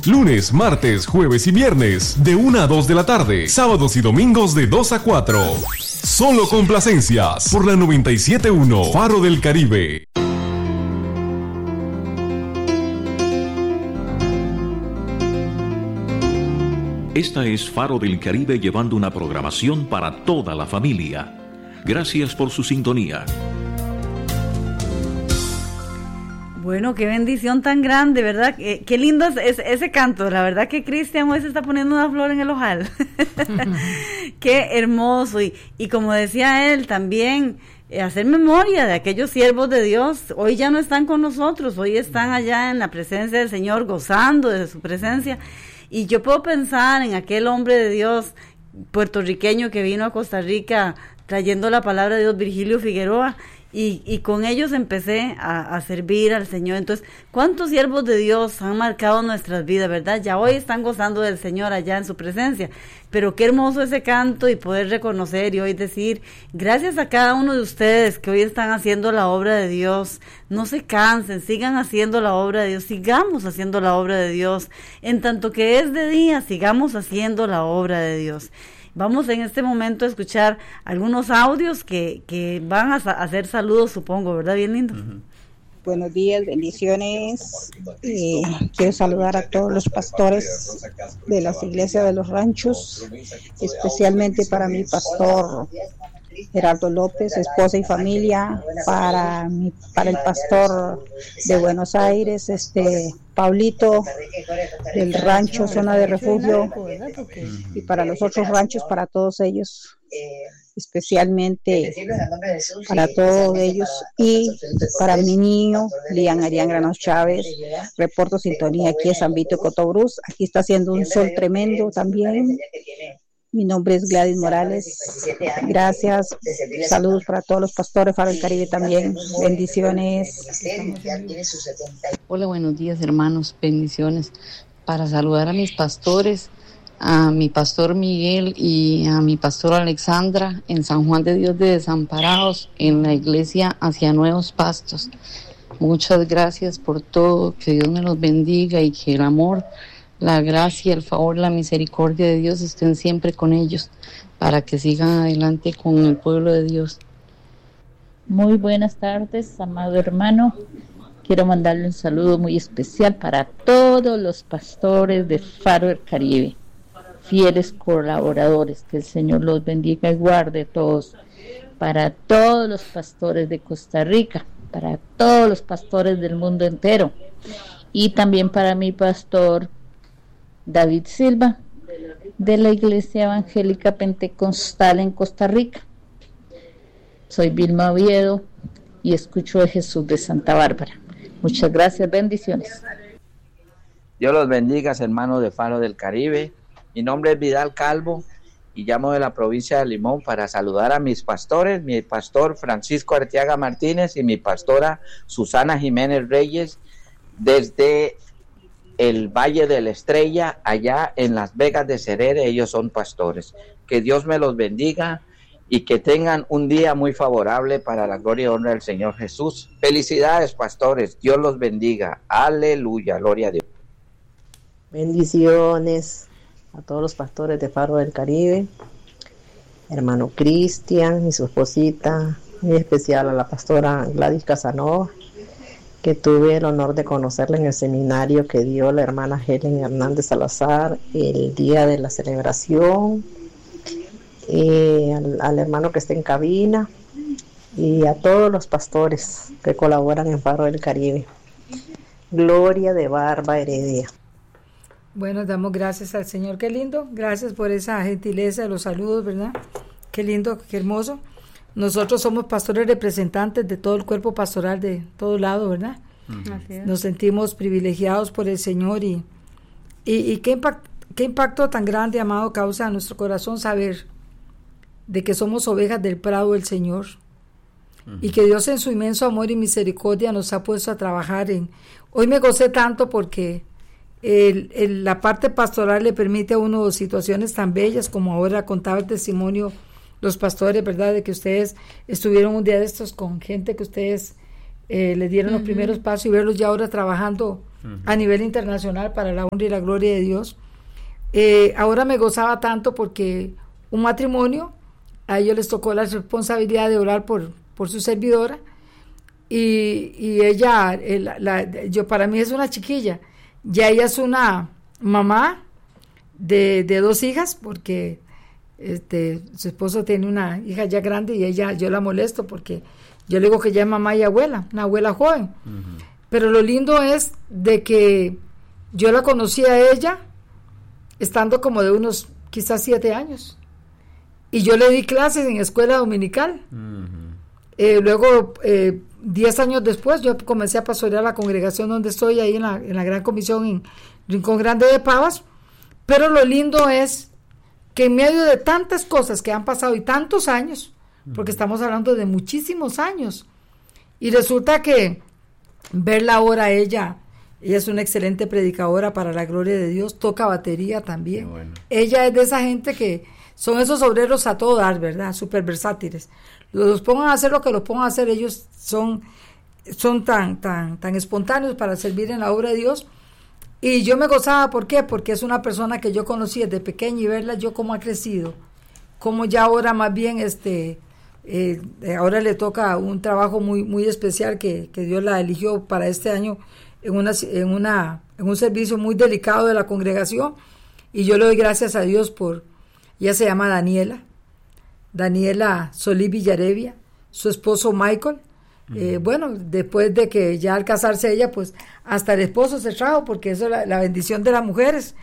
Lunes, martes, jueves y viernes de 1 a 2 de la tarde. Sábados y domingos de 2 a 4. Solo complacencias por la 97.1 Faro del Caribe. Esta es Faro del Caribe, llevando una programación para toda la familia. Gracias por su sintonía. Bueno, qué bendición tan grande, ¿verdad? Qué lindo es ese canto. La verdad que Cristian hoy se está poniendo una flor en el ojal. Qué hermoso. Y como decía él, también hacer memoria de aquellos siervos de Dios. Hoy ya no están con nosotros, hoy están allá en la presencia del Señor, gozando de su presencia. Y yo puedo pensar en aquel hombre de Dios puertorriqueño que vino a Costa Rica trayendo la palabra de Dios, Virgilio Figueroa, y con ellos empecé a servir al Señor. Entonces, ¿cuántos siervos de Dios han marcado nuestras vidas, verdad? Ya hoy están gozando del Señor allá en su presencia, pero qué hermoso ese canto y poder reconocer y hoy decir, gracias a cada uno de ustedes que hoy están haciendo la obra de Dios. No se cansen, sigan haciendo la obra de Dios, sigamos haciendo la obra de Dios. En tanto que es de día, sigamos haciendo la obra de Dios. Vamos en este momento a escuchar algunos audios que van a hacer saludos, supongo, ¿verdad? Bien lindo. Uh-huh. Buenos días, bendiciones. Quiero saludar a todos los pastores de las iglesias de los ranchos, especialmente para mi pastor Gerardo López, esposa y familia, para el pastor de Buenos Aires, Paulito, del rancho Zona de Refugio, y para los otros ranchos, para todos ellos, especialmente para todos ellos, y para mi niño, Lian Arián Granos Chávez. Reporto sintonía aquí en San Vito de Cotobruz. Aquí está haciendo un sol tremendo también. Mi nombre es Gladys Morales. Gracias. Saludos para todos los pastores Faro del Caribe también. Bendiciones. Hola, buenos días, hermanos. Bendiciones. Para saludar a mis pastores, a mi pastor Miguel y a mi pastor Alexandra en San Juan de Dios de Desamparados, en la iglesia Hacia Nuevos Pastos. Muchas gracias por todo. Que Dios me los bendiga y que el amor, la gracia, el favor, la misericordia de Dios estén siempre con ellos para que sigan adelante con el pueblo de Dios. Muy buenas tardes, amado hermano. Quiero mandarle un saludo muy especial para todos los pastores de Faro del Caribe, fieles colaboradores. Que el Señor los bendiga y guarde todos. Para todos los pastores de Costa Rica, para todos los pastores del mundo entero, y también para mi pastor David Silva, de la Iglesia Evangélica Pentecostal en Costa Rica. Soy Vilma Oviedo y escucho a Jesús de Santa Bárbara. Muchas gracias, bendiciones. Dios los bendiga, hermanos de Faro del Caribe. Mi nombre es Vidal Calvo y llamo de la provincia de Limón para saludar a mis pastores, mi pastor Francisco Arteaga Martínez y mi pastora Susana Jiménez Reyes, desde el Valle de la Estrella, allá en Las Vegas de Cerere. Ellos son pastores. Que Dios me los bendiga y que tengan un día muy favorable para la gloria y honra del Señor Jesús. Felicidades, pastores. Dios los bendiga. Aleluya. Gloria a Dios. Bendiciones a todos los pastores de Faro del Caribe. Hermano Cristian y su esposita, muy especial a la pastora Gladys Casanova, que tuve el honor de conocerla en el seminario que dio la hermana Helen Hernández Salazar el día de la celebración, al hermano que está en cabina y a todos los pastores que colaboran en Faro del Caribe. Gloria de Barba Heredia. Bueno, damos gracias al Señor. Qué lindo, gracias por esa gentileza de los saludos, ¿verdad? Qué lindo, qué hermoso. Nosotros somos pastores representantes de todo el cuerpo pastoral de todo lado, ¿verdad? Uh-huh. Nos sentimos privilegiados por el Señor y qué impacto tan grande, amado, causa a nuestro corazón saber de que somos ovejas del prado del Señor. Uh-huh. Y que Dios en su inmenso amor y misericordia nos ha puesto a trabajar Hoy me gocé tanto porque la parte pastoral le permite a uno situaciones tan bellas como ahora contaba el testimonio los pastores, ¿verdad? De que ustedes estuvieron un día de estos con gente que ustedes le dieron los primeros pasos y verlos ya ahora trabajando a nivel internacional para la honra y la gloria de Dios. Ahora me gozaba tanto porque un matrimonio, a ellos les tocó la responsabilidad de orar por su servidora, y ella, para mí es una chiquilla, ya ella es una mamá de 2 hijas, porque su esposo tiene una hija ya grande, y yo la molesto porque yo le digo que ya es mamá y abuela, una abuela joven. Pero lo lindo es de que yo la conocí a ella estando como de unos quizás 7 años, y yo le di clases en escuela dominical. Luego 10 años después yo comencé a pastorear la congregación donde estoy, ahí en la Gran Comisión en Rincón Grande de Pavas. Pero lo lindo es que en medio de tantas cosas que han pasado y tantos años, porque estamos hablando de muchísimos años, y resulta que verla ahora, ella es una excelente predicadora para la gloria de Dios, toca batería también. Bueno. Ella es de esa gente que son esos obreros a todo dar, ¿verdad? Súper versátiles. Los pongan a hacer lo que los pongan a hacer, ellos son tan espontáneos para servir en la obra de Dios. Y yo me gozaba, ¿por qué? Porque es una persona que yo conocí desde pequeña, y verla yo cómo ha crecido, cómo ya ahora más bien ahora le toca un trabajo muy, muy especial que Dios la eligió para este año en un servicio muy delicado de la congregación, y yo le doy gracias a Dios ella se llama Daniela Solí Villarevia, su esposo Michael. Bueno, después de que ya al casarse ella, pues hasta el esposo se trajo, porque eso es la bendición de las mujeres.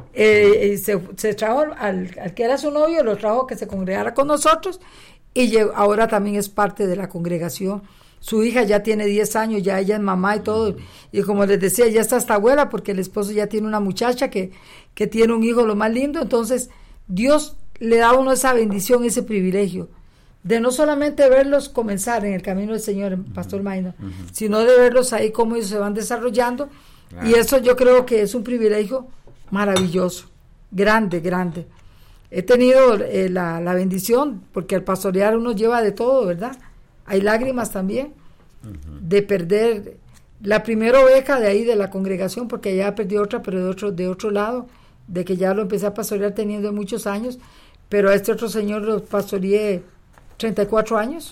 Se trajo al que era su novio, lo trajo que se congregara con nosotros, y ahora también es parte de la congregación. Su hija ya tiene 10 años, ya ella es mamá y todo, y como les decía, ya está hasta abuela, porque el esposo ya tiene una muchacha que tiene un hijo lo más lindo. Entonces Dios le da a uno esa bendición, ese privilegio de no solamente verlos comenzar en el camino del Señor, Pastor Maynor, sino de verlos ahí cómo ellos se van desarrollando. Claro. Y eso yo creo que es un privilegio maravilloso, grande. He tenido la bendición, porque al pastorear uno lleva de todo, ¿verdad? Hay lágrimas también, de perder la primera oveja de ahí de la congregación, porque ya perdí otra, pero de otro lado, de que ya lo empecé a pastorear teniendo muchos años, pero a este otro señor lo pastoreé 34 años.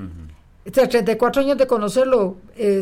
34 años de conocerlo,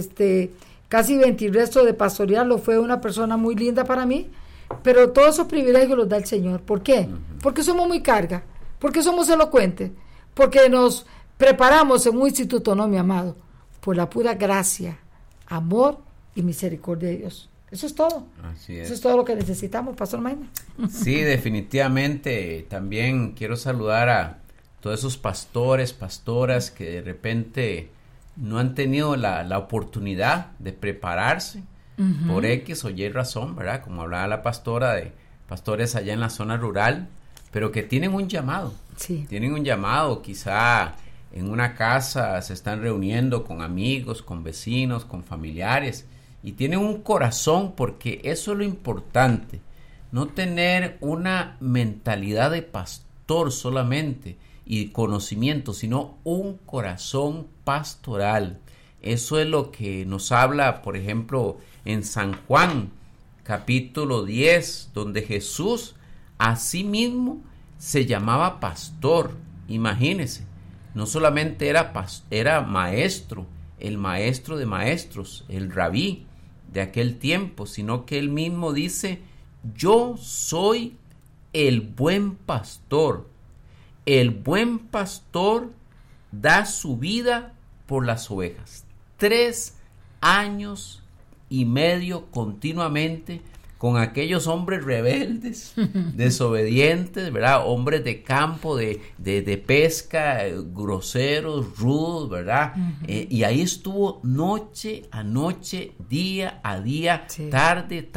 casi 20 y resto de pastorearlo. Fue una persona muy linda para mí, pero todos esos privilegios los da el Señor. ¿Por qué? Porque somos muy carga, porque somos elocuentes, porque nos preparamos en un instituto, no, mi amado, por la pura gracia, amor y misericordia de Dios. Eso es todo. Así es. Eso es todo lo que necesitamos, Pastor Maynor. Sí, definitivamente. También quiero saludar a todos esos pastores, pastoras que de repente no han tenido la oportunidad de prepararse por X o Y razón, ¿verdad? Como hablaba la pastora de pastores allá en la zona rural, pero que tienen un llamado. Sí. Tienen un llamado, quizá en una casa se están reuniendo con amigos, con vecinos, con familiares, y tienen un corazón, porque eso es lo importante, no tener una mentalidad de pastor solamente y conocimiento, sino un corazón pastoral. Eso es lo que nos habla, por ejemplo, en San Juan, capítulo 10, donde Jesús a sí mismo se llamaba pastor. Imagínense, no solamente era maestro, el maestro de maestros, el rabí de aquel tiempo, sino que él mismo dice: yo soy el buen pastor. El buen pastor da su vida por las ovejas. 3 años y medio continuamente con aquellos hombres rebeldes, desobedientes, ¿verdad? Hombres de campo, de pesca, groseros, rudos, ¿verdad? Y ahí estuvo noche a noche, día a día, sí. tarde,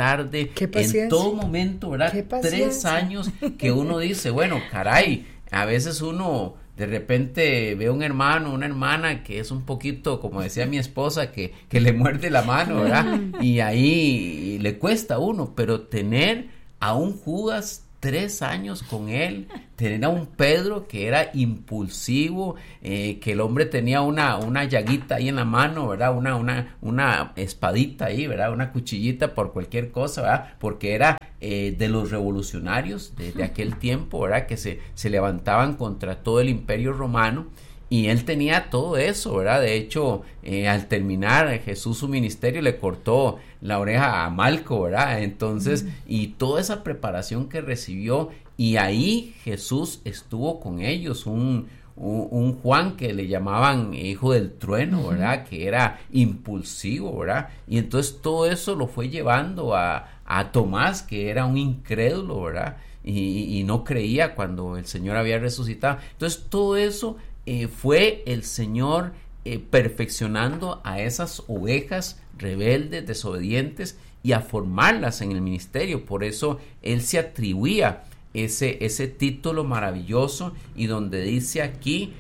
en todo momento, ¿verdad? 3 años que uno dice, bueno, caray, a veces uno de repente ve un hermano, una hermana que es un poquito, como decía mi esposa, que le muerde la mano, ¿verdad? Y ahí le cuesta a uno, pero tener a un Judas 3 años con él, tener a un Pedro que era impulsivo, que el hombre tenía una llaguita ahí en la mano, ¿verdad? Una espadita ahí, ¿verdad? Una cuchillita por cualquier cosa, ¿verdad? Porque era de los revolucionarios de aquel tiempo, ¿verdad? Que se levantaban contra todo el imperio romano. Y él tenía todo eso, ¿verdad? De hecho, al terminar Jesús su ministerio le cortó la oreja a Malco, ¿verdad? Entonces, y toda esa preparación que recibió, y ahí Jesús estuvo con ellos, un Juan que le llamaban hijo del trueno, ¿verdad? Que era impulsivo, ¿verdad? Y entonces todo eso lo fue llevando a Tomás, que era un incrédulo, ¿verdad? Y no creía cuando el Señor había resucitado. Entonces todo eso fue el Señor perfeccionando a esas ovejas rebeldes, desobedientes, y a formarlas en el ministerio. Por eso Él se atribuía ese título maravilloso, y donde dice aquí,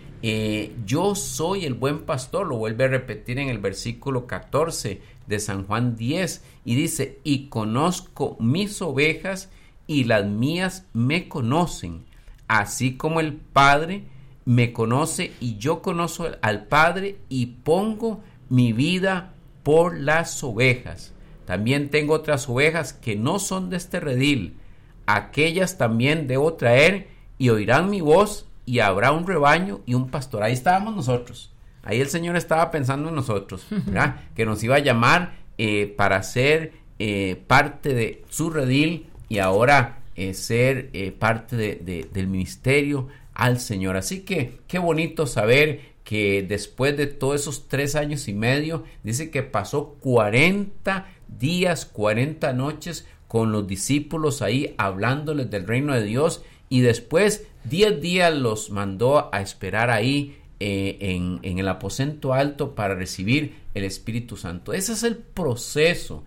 yo soy el buen pastor, lo vuelve a repetir en el versículo 14 de San Juan 10, y dice, y conozco mis ovejas, y las mías me conocen, así como el Padre me conoce y yo conozco al Padre, y pongo mi vida por las ovejas. También tengo otras ovejas que no son de este redil, aquellas también debo traer, y oirán mi voz, y habrá un rebaño y un pastor. Ahí estábamos nosotros, ahí el Señor estaba pensando en nosotros, ¿verdad? Que nos iba a llamar para ser parte de su redil, y ahora ser parte del ministerio al Señor. Así que qué bonito saber que después de todos esos 3 años y medio, dice que pasó 40 días, 40 noches con los discípulos ahí hablándoles del reino de Dios, y después 10 días los mandó a esperar ahí en el aposento alto para recibir el Espíritu Santo. Ese es el proceso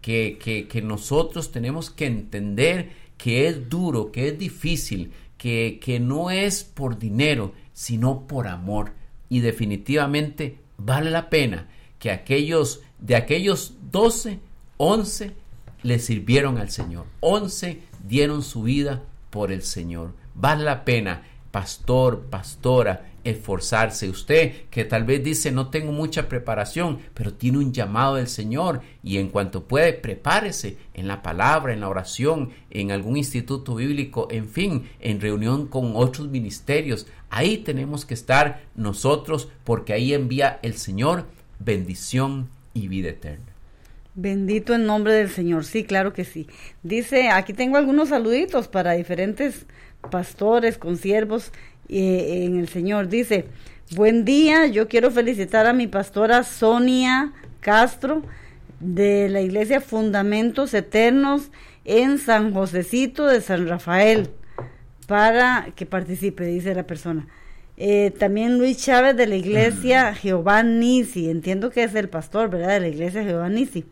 que nosotros tenemos que entender, que es duro, que es difícil, que no es por dinero, sino por amor. Y definitivamente vale la pena que de aquellos 12, 11 le sirvieron al Señor. 11 dieron su vida por el Señor. Vale la pena, pastor, pastora, esforzarse. Usted que tal vez dice, no tengo mucha preparación, pero tiene un llamado del Señor, y en cuanto puede, prepárese en la palabra, en la oración, en algún instituto bíblico, en fin, en reunión con otros ministerios. Ahí tenemos que estar nosotros, porque ahí envía el Señor bendición y vida eterna. Bendito el nombre del Señor. Sí, claro que sí. Dice, aquí tengo algunos saluditos para diferentes pastores, consiervos en el Señor. Dice, buen día, yo quiero felicitar a mi pastora Sonia Castro de la iglesia Fundamentos Eternos en San Josecito de San Rafael, para que participe, dice la persona. También Luis Chávez de la iglesia Jehová Nisi, entiendo que es el pastor, ¿verdad?, de la iglesia Jehová Nisi.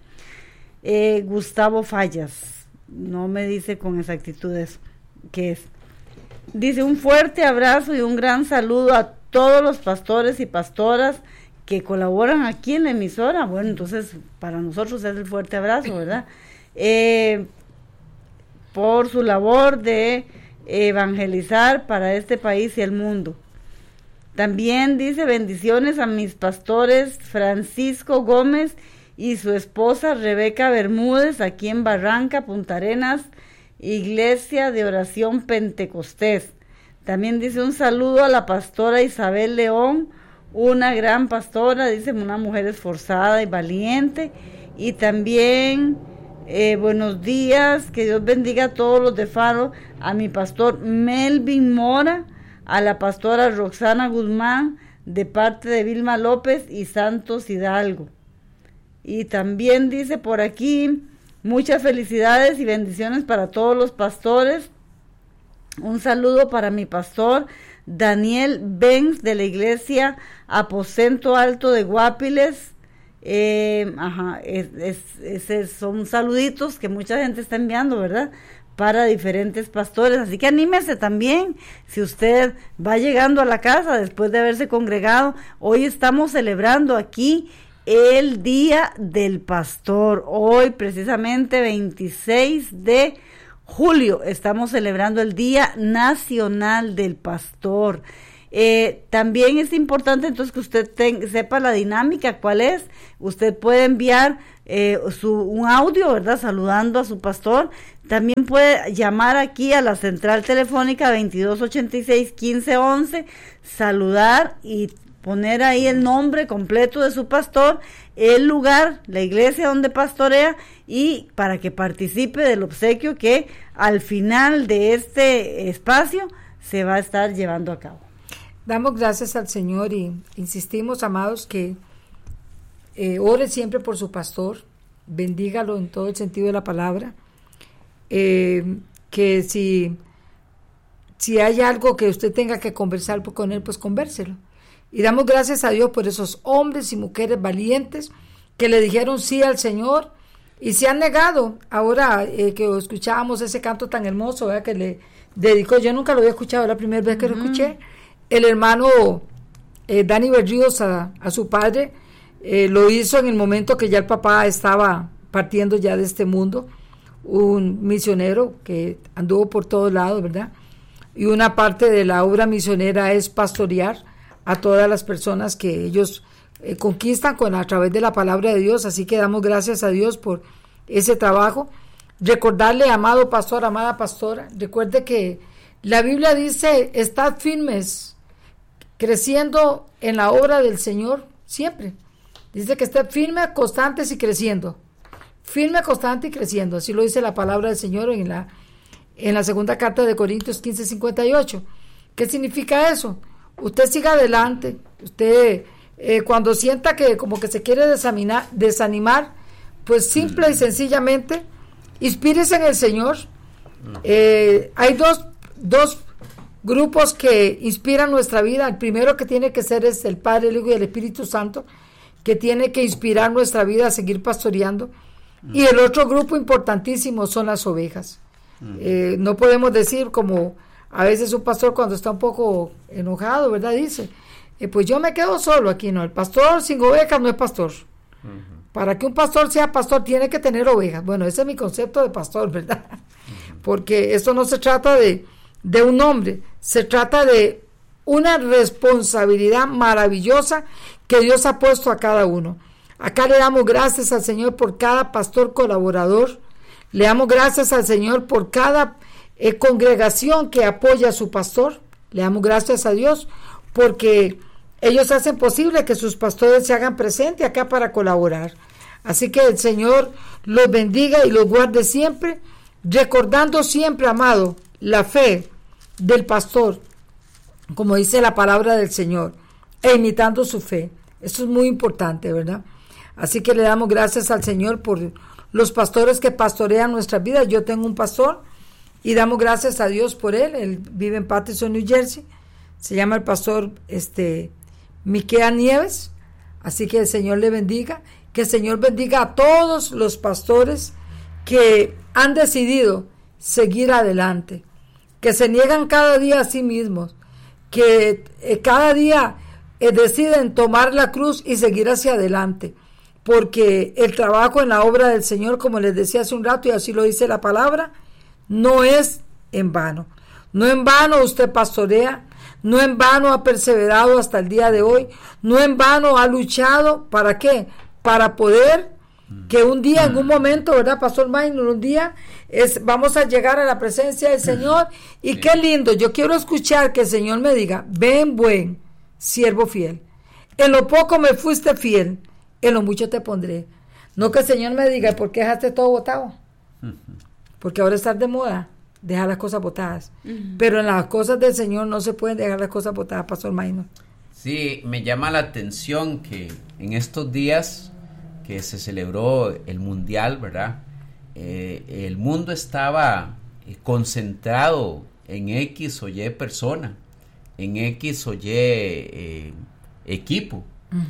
Gustavo Fallas, no me dice con exactitud eso, qué es. Dice, un fuerte abrazo y un gran saludo a todos los pastores y pastoras que colaboran aquí en la emisora. Bueno, entonces para nosotros es el fuerte abrazo, ¿verdad? Por su labor de evangelizar para este país y el mundo. También dice, bendiciones a mis pastores Francisco Gómez y su esposa Rebeca Bermúdez, aquí en Barranca, Punta Arenas, Iglesia de Oración Pentecostés. También dice, un saludo a la pastora Isabel León, una gran pastora, dice, una mujer esforzada y valiente. Y también, buenos días, que Dios bendiga a todos los de Faro, a mi pastor Melvin Mora, a la pastora Roxana Guzmán, de parte de Vilma López y Santos Hidalgo. Y también dice por aquí, muchas felicidades y bendiciones para todos los pastores. Un saludo para mi pastor Daniel Benz de la iglesia Aposento Alto de Guapiles. Son saluditos que mucha gente está enviando, ¿verdad?, para diferentes pastores. Así que anímese también, si usted va llegando a la casa después de haberse congregado. Hoy estamos celebrando aquí el Día del Pastor, hoy precisamente 26 de julio estamos celebrando el Día Nacional del Pastor. También es importante entonces que usted sepa la dinámica, cuál es. Usted puede enviar un audio, ¿verdad?, saludando a su pastor. También puede llamar aquí a la central telefónica 2286-1511, saludar y poner ahí el nombre completo de su pastor, el lugar, la iglesia donde pastorea, y para que participe del obsequio que al final de este espacio se va a estar llevando a cabo. Damos gracias al Señor y insistimos, amados, que ore siempre por su pastor, bendígalo en todo el sentido de la palabra, que si hay algo que usted tenga que conversar con él, pues convérselo. Y damos gracias a Dios por esos hombres y mujeres valientes que le dijeron sí al Señor y se han negado. Ahora que escuchábamos ese canto tan hermoso, ¿verdad?, que le dedicó, yo nunca lo había escuchado, la primera vez que lo escuché, el hermano Dani Berríos a su padre. Lo hizo en el momento que ya el papá estaba partiendo ya de este mundo, un misionero que anduvo por todos lados, ¿verdad? Y una parte de la obra misionera es pastorear a todas las personas que ellos conquistan a través de la palabra de Dios. Así que damos gracias a Dios por ese trabajo. Recordarle, amado pastor, amada pastora, recuerde que la Biblia dice: estad firmes, creciendo en la obra del Señor siempre. Dice que estén firmes, constantes y creciendo. Firme, constante y creciendo. Así lo dice la palabra del Señor en la segunda carta de Corintios 15:58. ¿Qué significa eso? Usted siga adelante. Usted cuando sienta que como que se quiere desanimar, pues simple y sencillamente inspírese en el Señor. Hay dos grupos que inspiran nuestra vida. El primero que tiene que ser es el Padre, el Hijo y el Espíritu Santo, que tiene que inspirar nuestra vida a seguir pastoreando. Y el otro grupo importantísimo son las ovejas. No podemos decir, como a veces un pastor cuando está un poco enojado, ¿verdad?, dice, pues yo me quedo solo aquí. No, el pastor sin ovejas no es pastor. Para que un pastor sea pastor tiene que tener ovejas. Bueno, ese es mi concepto de pastor, ¿verdad? Porque esto no se trata de un hombre, se trata de una responsabilidad maravillosa que Dios ha puesto a cada uno. Acá le damos gracias al Señor por cada pastor colaborador, le damos gracias al Señor por cada congregación que apoya a su pastor, le damos gracias a Dios porque ellos hacen posible que sus pastores se hagan presentes acá para colaborar. Así que el Señor los bendiga y los guarde siempre, recordando siempre, amado, la fe del pastor, como dice la palabra del Señor, e imitando su fe. Eso es muy importante, ¿verdad? Así que le damos gracias al Señor por los pastores que pastorean nuestras vidas. Yo tengo un pastor y damos gracias a Dios por él. Él vive en Paterson, New Jersey. Se llama el pastor Miquea Nieves. Así que el Señor le bendiga. Que el Señor bendiga a todos los pastores que han decidido seguir adelante, que se niegan cada día a sí mismos, que cada día deciden tomar la cruz y seguir hacia adelante, porque el trabajo en la obra del Señor, como les decía hace un rato y así lo dice la palabra, no es en vano. No en vano usted pastorea, no en vano ha perseverado hasta el día de hoy, no en vano ha luchado. ¿Para qué? Para poder que un día, en un momento, ¿verdad, Pastor Maynor? Un día vamos a llegar a la presencia del Señor y qué lindo. Yo quiero escuchar que el Señor me diga: ven, buen siervo fiel, en lo poco me fuiste fiel, en lo mucho te pondré. No que el Señor me diga: ¿por qué dejaste todo botado? Porque ahora estás de moda dejar las cosas botadas. Pero en las cosas del Señor no se pueden dejar las cosas botadas, Pastor Maynor. Sí, me llama la atención que en estos días que se celebró el Mundial, ¿verdad? El mundo estaba concentrado en X o Y persona, en X o Y equipo.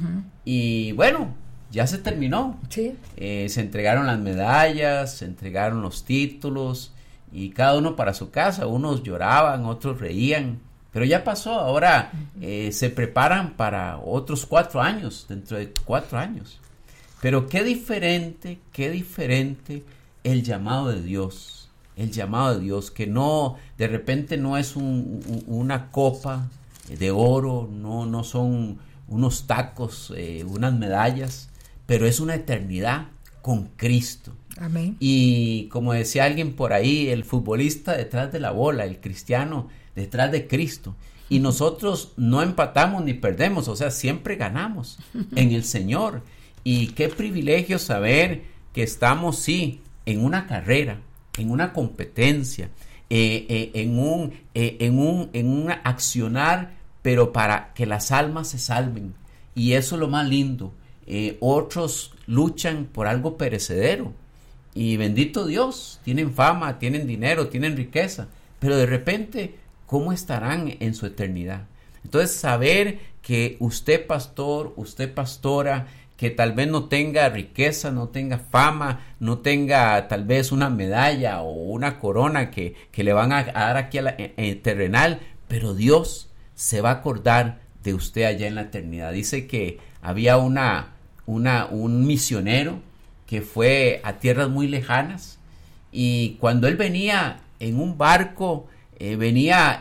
Y bueno, ya se terminó. Sí. Se entregaron las medallas, se entregaron los títulos y cada uno para su casa. Unos lloraban, otros reían, pero ya pasó. Ahora se preparan para otros 4 años, dentro de 4 años. Pero qué diferente el llamado de Dios, el llamado de Dios, que no, de repente no es una copa de oro, no son unos tacos, unas medallas, pero es una eternidad con Cristo. Amén. Y como decía alguien por ahí, el futbolista detrás de la bola, el cristiano detrás de Cristo. Y nosotros no empatamos ni perdemos, o sea, siempre ganamos en el Señor. Y qué privilegio saber que estamos, sí, en una carrera, en una competencia, en un accionar, pero para que las almas se salven. Y eso es lo más lindo. Otros luchan por algo perecedero. Y bendito Dios, tienen fama, tienen dinero, tienen riqueza. Pero de repente, ¿cómo estarán en su eternidad? Entonces, saber que usted pastor, usted pastora, que tal vez no tenga riqueza, no tenga fama, no tenga tal vez una medalla o una corona que le van a dar aquí a la terrenal, pero Dios se va a acordar de usted allá en la eternidad. Dice que había un misionero que fue a tierras muy lejanas, y cuando él venía en un barco, venía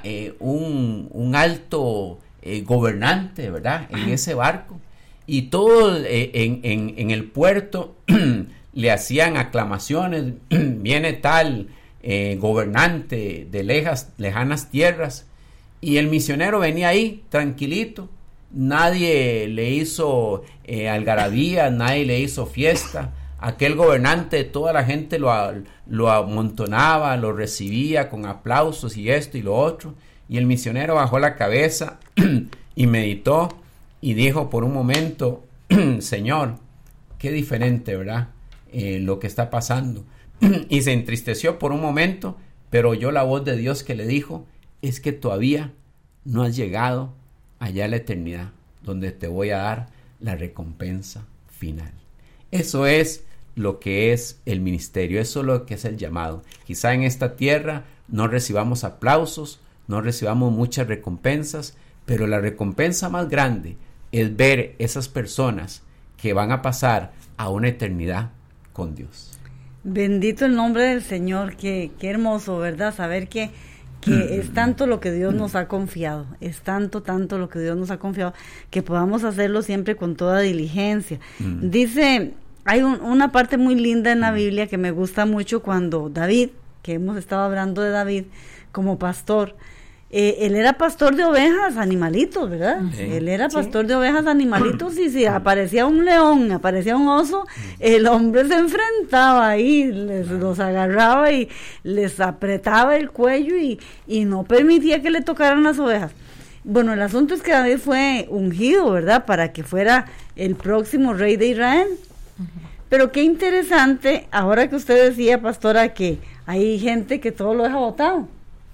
un alto gobernante, ¿verdad?, en ese barco, y todos en el puerto le hacían aclamaciones, viene tal gobernante de lejanas tierras, y el misionero venía ahí tranquilito, nadie le hizo algarabía, nadie le hizo fiesta. Aquel gobernante, toda la gente lo amontonaba, lo recibía con aplausos y esto y lo otro, y el misionero bajó la cabeza y meditó y dijo por un momento: Señor, qué diferente, ¿verdad?, lo que está pasando. Y se entristeció por un momento, pero oyó la voz de Dios que le dijo: es que todavía no has llegado allá a la eternidad, donde te voy a dar la recompensa final. Eso es lo que es el ministerio, eso es lo que es el llamado. Quizá en esta tierra no recibamos aplausos, no recibamos muchas recompensas, pero la recompensa más grande es ver esas personas que van a pasar a una eternidad con Dios. Bendito el nombre del Señor, qué hermoso, ¿verdad? Saber que es tanto lo que Dios nos ha confiado, es tanto lo que Dios nos ha confiado, que podamos hacerlo siempre con toda diligencia. Dice, hay una parte muy linda en la Biblia que me gusta mucho, cuando David, que hemos estado hablando de David como pastor, él era pastor de ovejas, animalitos, ¿verdad? Sí. Él era pastor de ovejas, animalitos, y si aparecía un león, aparecía un oso, el hombre se enfrentaba ahí, los agarraba y les apretaba el cuello y no permitía que le tocaran las ovejas. Bueno, el asunto es que David fue ungido, ¿verdad?, para que fuera el próximo rey de Israel. Pero qué interesante, ahora que usted decía, pastora, que hay gente que todo lo deja botado.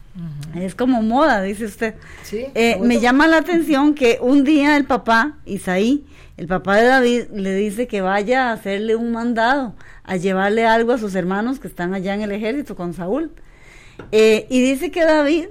Es como moda, dice usted. Sí, me llama la atención que un día el papá, Isaí, el papá de David, le dice que vaya a hacerle un mandado, a llevarle algo a sus hermanos que están allá en el ejército con Saúl. Y dice que David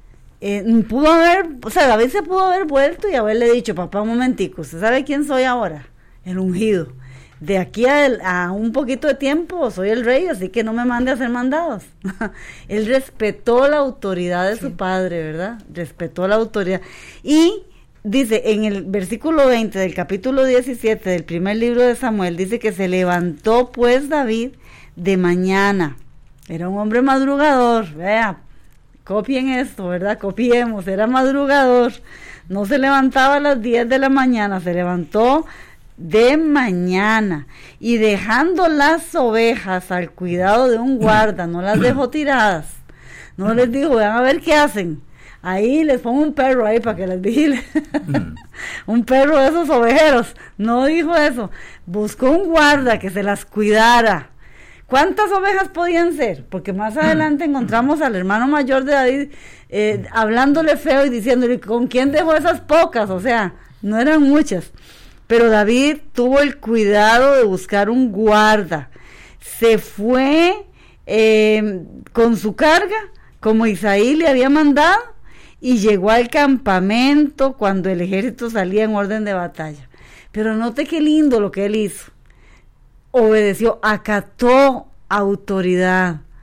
David se pudo haber vuelto y haberle dicho: papá, un momentico, ¿usted sabe quién soy ahora? El ungido. De aquí a un poquito de tiempo soy el rey, así que no me mande a hacer mandados. Él respetó la autoridad de su padre, ¿verdad? Respetó la autoridad. Y dice, en el versículo 20 del capítulo 17 del primer libro de Samuel, dice que se levantó pues David de mañana. Era un hombre madrugador, vea, copien esto, ¿verdad? Copiemos, era madrugador. No se levantaba a las 10 de la mañana, se levantó de mañana, y dejando las ovejas al cuidado de un guarda, no las dejó tiradas, no les dijo: vean a ver qué hacen, ahí les pongo un perro ahí para que les vigile. Un perro de esos ovejeros, no dijo eso, buscó un guarda que se las cuidara. ¿Cuántas ovejas podían ser? Porque más adelante encontramos al hermano mayor de David hablándole feo y diciéndole: ¿con quién dejó esas pocas? O sea, no eran muchas. Pero David tuvo el cuidado de buscar un guarda. Se fue con su carga, como Isaí le había mandado, y llegó al campamento cuando el ejército salía en orden de batalla. Pero note qué lindo lo que él hizo. Obedeció, acató autoridad.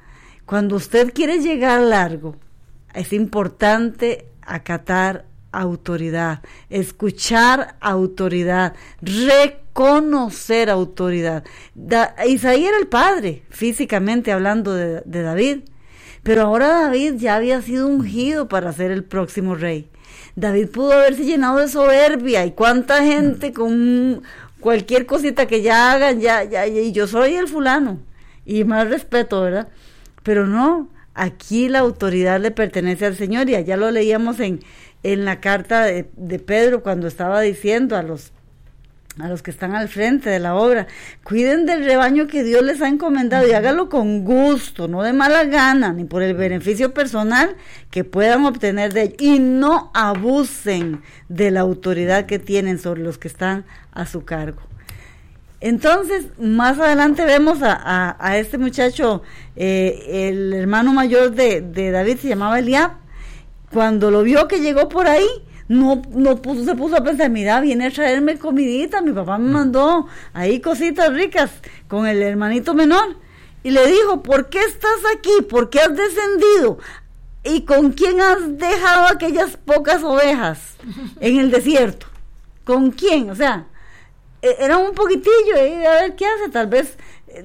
Cuando usted quiere llegar largo, es importante acatar autoridad, escuchar autoridad, reconocer autoridad. Isaí era el padre, físicamente hablando de David, pero ahora David ya había sido ungido para ser el próximo rey. David pudo haberse llenado de soberbia, y cuánta gente con cualquier cosita que ya hagan, y yo soy el fulano, y más respeto, ¿verdad? Pero no, aquí la autoridad le pertenece al Señor, y allá lo leíamos en la carta de Pedro, cuando estaba diciendo a los que están al frente de la obra: cuiden del rebaño que Dios les ha encomendado, y hágalo con gusto, no de mala gana, ni por el beneficio personal que puedan obtener de ello, y no abusen de la autoridad que tienen sobre los que están a su cargo. Entonces, más adelante vemos a este muchacho, el hermano mayor de David se llamaba Eliab. Cuando lo vio que llegó por ahí, se puso a pensar: mira, viene a traerme comidita, mi papá me mandó ahí cositas ricas con el hermanito menor. Y le dijo: ¿por qué estás aquí? ¿Por qué has descendido? ¿Y con quién has dejado aquellas pocas ovejas en el desierto? ¿Con quién? O sea, era un poquitillo, a ver qué hace, tal vez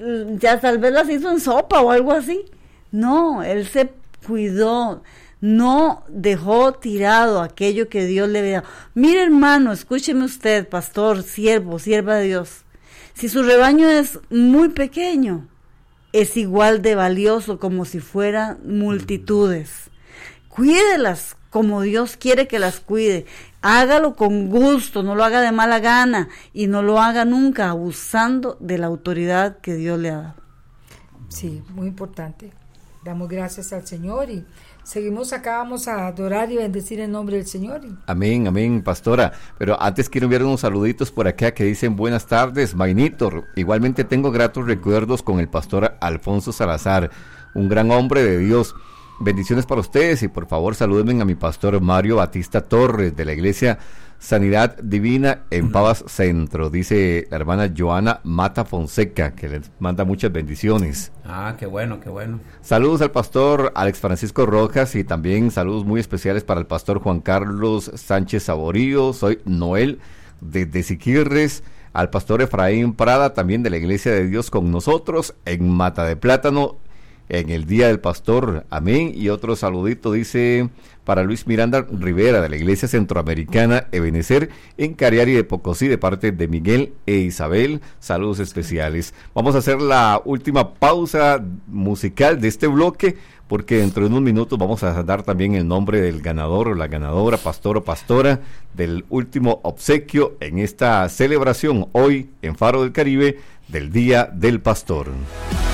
las hizo en sopa o algo así. No, él se cuidó, no dejó tirado aquello que Dios le había dado. Mire, hermano, escúcheme usted, pastor, siervo, sierva de Dios. Si su rebaño es muy pequeño, es igual de valioso como si fueran multitudes. Cuídelas como Dios quiere que las cuide. Hágalo con gusto, no lo haga de mala gana, y no lo haga nunca abusando de la autoridad que Dios le ha dado. Sí, muy importante. Damos gracias al Señor y seguimos acá, vamos a adorar y bendecir el nombre del Señor. Amén, amén, pastora. Pero antes quiero enviar unos saluditos por acá que dicen: buenas tardes, Mainito. Igualmente tengo gratos recuerdos con el pastor Alfonso Salazar, un gran hombre de Dios. Bendiciones para ustedes, y por favor salúdenme a mi pastor Mario Batista Torres, de la iglesia Sanidad Divina en Pavas Centro. Dice la hermana Joana Mata Fonseca, que les manda muchas bendiciones. Qué bueno, qué bueno. Saludos al pastor Alex Francisco Rojas, y también saludos muy especiales para el pastor Juan Carlos Sánchez Saborío. Soy Noel de Siquirres. Al pastor Efraín Prada, también de la Iglesia de Dios con nosotros en Mata de Plátano, en el Día del Pastor, amén. Y otro saludito dice para Luis Miranda Rivera, de la Iglesia Centroamericana Ebenecer en Cariari de Pocosí, de parte de Miguel e Isabel. Saludos especiales. Vamos a hacer la última pausa musical de este bloque, porque dentro de unos minutos vamos a dar también el nombre del ganador o la ganadora, pastor o pastora, del último obsequio en esta celebración hoy en Faro del Caribe del Día del Pastor.